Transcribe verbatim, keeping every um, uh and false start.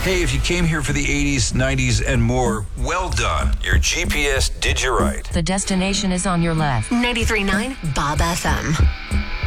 Hey, if you came here for the eighties, nineties, and more, well done. Your G P S did you right. The destination is on your left. ninety-three point nine Bob F M.